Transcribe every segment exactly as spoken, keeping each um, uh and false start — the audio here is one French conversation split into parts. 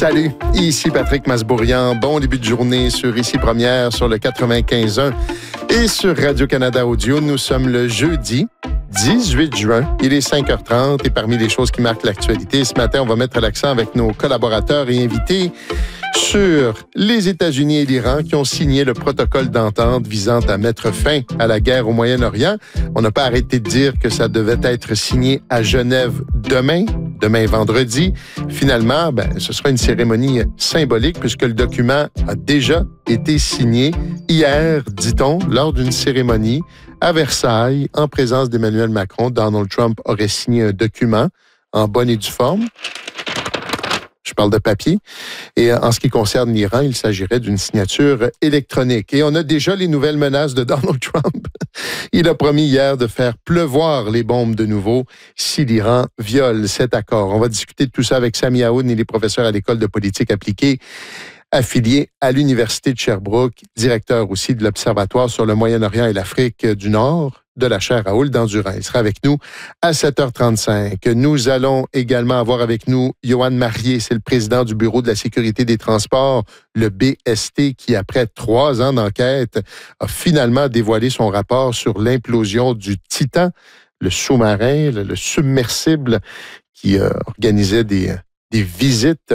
Salut, ici Patrick Masbourian. Bon début de journée sur Ici Première, sur le quatre-vingt-quinze point un et sur Radio-Canada Audio. Nous sommes le jeudi dix-huit juin. Il est cinq heures trente et parmi les choses qui marquent l'actualité, ce matin, on va mettre l'accent avec nos collaborateurs et invités sur les États-Unis et l'Iran qui ont signé le protocole d'entente visant à mettre fin à la guerre au Moyen-Orient. On n'a pas arrêté de dire que ça devait être signé à Genève demain, demain vendredi. Finalement, ben, ce sera une cérémonie symbolique puisque le document a déjà été signé hier, dit-on, lors d'une cérémonie à Versailles, en présence d'Emmanuel Macron. Donald Trump aurait signé un document en bonne et due forme. Je parle de papier. Et en ce qui concerne l'Iran, il s'agirait d'une signature électronique. Et on a déjà les nouvelles menaces de Donald Trump. Il a promis hier de faire pleuvoir les bombes de nouveau si l'Iran viole cet accord. On va discuter de tout ça avec Sami Aoun. Il est professeur à l'École de politique appliquée, affilié à l'Université de Sherbrooke, directeur aussi de l'Observatoire sur le Moyen-Orient et l'Afrique du Nord de la chaire Raoul d'Andurin. Il sera avec nous à sept heures trente-cinq. Nous allons également avoir avec nous Yohann Marier, c'est le président du Bureau de la sécurité des transports, le B S T, qui, après trois ans d'enquête, a finalement dévoilé son rapport sur l'implosion du Titan, le sous-marin, le, le submersible qui euh, organisait des, des visites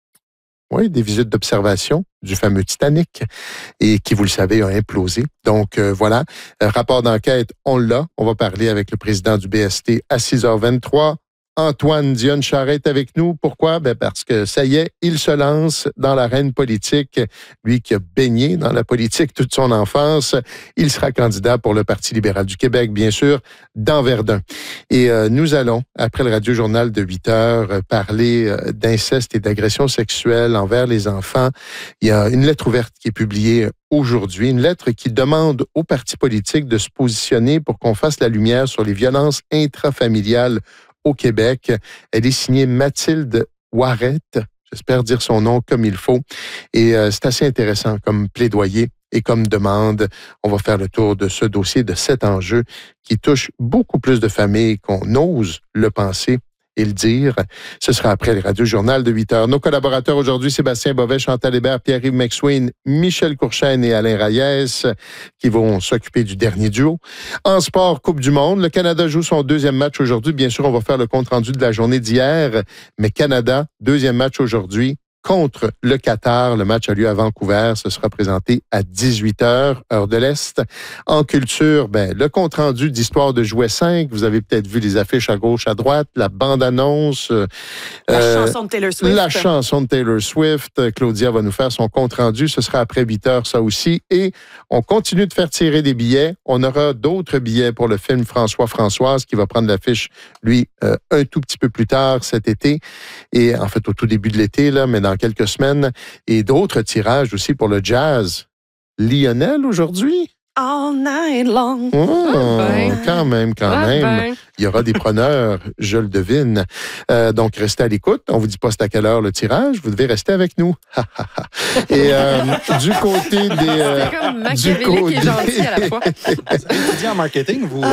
Oui, des visites d'observation du fameux Titanic et qui, vous le savez, a implosé. Donc, euh, voilà. Euh, rapport d'enquête, on l'a. On va parler avec le président du B S T à six heures vingt-trois. Antoine Dionne-Charest est avec nous. Pourquoi? Ben parce que ça y est, il se lance dans l'arène politique. Lui qui a baigné dans la politique toute son enfance, il sera candidat pour le Parti libéral du Québec, bien sûr, dans Verdun. Et euh, nous allons, après le radio-journal de huit heures, parler euh, d'inceste et d'agression sexuelle envers les enfants. Il y a une lettre ouverte qui est publiée aujourd'hui, une lettre qui demande aux partis politiques de se positionner pour qu'on fasse la lumière sur les violences intrafamiliales au Québec. Elle est signée Mathilde Ouarette, j'espère dire son nom comme il faut. Et euh, c'est assez intéressant comme plaidoyer et comme demande. On va faire le tour de ce dossier, de cet enjeu qui touche beaucoup plus de familles qu'on ose le penser et le dire. Ce sera après le radio-journal de huit heures. Nos collaborateurs aujourd'hui, Sébastien Bovet, Chantal Hébert, Pierre-Yves McSween, Michel Courchaine et Alain Reyes, qui vont s'occuper du dernier duo. En sport, Coupe du Monde, le Canada joue son deuxième match aujourd'hui. Bien sûr, on va faire le compte-rendu de la journée d'hier, mais Canada, deuxième match aujourd'hui contre le Qatar. Le match a lieu à Vancouver. Ce sera présenté à dix-huit heures, heure de l'Est. En culture, ben, le compte-rendu d'Histoire de Jouet cinq. Vous avez peut-être vu les affiches à gauche, à droite, la bande-annonce. Euh, la chanson de Taylor Swift. La chanson de Taylor Swift. Claudia va nous faire son compte-rendu. Ce sera après huit heures, ça aussi. Et on continue de faire tirer des billets. On aura d'autres billets pour le film François-Françoise qui va prendre l'affiche, lui, euh, un tout petit peu plus tard cet été. Et en fait, au tout début de l'été, là, mais dans quelques semaines, et d'autres tirages aussi pour le jazz. Lionel aujourd'hui? All night long. Oh, ah ben. Quand même, quand ah même. Ben. Il y aura des preneurs, je le devine. Euh, donc, restez à l'écoute. On vous dit pas c'est à quelle heure le tirage. Vous devez rester avec nous. Et euh, du côté des... Euh, c'est comme machiavélique et gentil à la fois. Vous avez étudié en marketing, vous?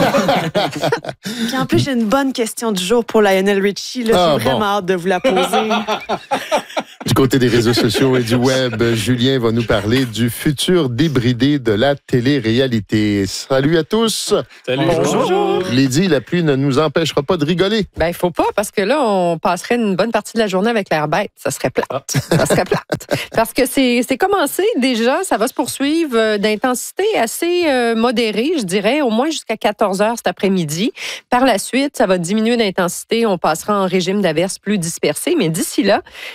Puis en plus, j'ai une bonne question du jour pour Lionel Richie. Là. Ah, J'ai vraiment bon. hâte de vous la poser. Du côté des réseaux sociaux et du web, Julien va nous parler du futur débridé de la télé-réalité. Salut à tous! Salut. Bonjour. Je l'ai dit, la pluie ne nous empêchera pas de rigoler. Ben, il faut pas, parce que là, on passerait une bonne partie de la journée avec l'air bête. Ça serait plate. Ah. Ça serait plate. Parce que c'est, c'est commencé déjà, ça va se poursuivre euh, d'intensité assez euh, modérée, je dirais, au moins jusqu'à quatorze heures cet après-midi. Par la suite, ça va diminuer d'intensité. On passera en régime d'averses plus dispersé. Mais d'ici là,